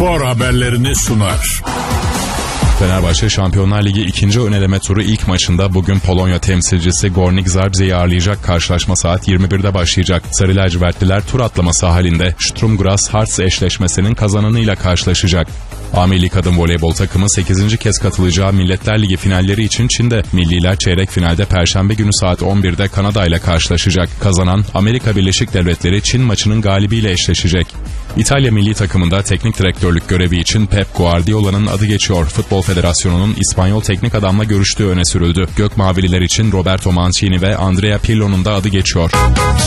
spor haberlerini sunar. Fenerbahçe Şampiyonlar Ligi 2. öneleme turu ilk maçında bugün Polonya temsilcisi Górnik Zabrze'yi ağırlayacak. Karşılaşma saat 21'de başlayacak. Sarı lacivertliler tur atlaması halinde Sturm Graz Hearts eşleşmesinin kazananıyla karşılaşacak. A Milli Kadın Voleybol takımı 8. kez katılacağı Milletler Ligi finalleri için Çin'de. Milliler çeyrek finalde Perşembe günü saat 11'de Kanada ile karşılaşacak. Kazanan Amerika Birleşik Devletleri Çin maçının galibiyle eşleşecek. İtalya milli takımında teknik direktörlük görevi için Pep Guardiola'nın adı geçiyor. Futbol Federasyonu'nun İspanyol teknik adamla görüştüğü öne sürüldü. Gökmavililer için Roberto Mancini ve Andrea Pirlo'nun da adı geçiyor.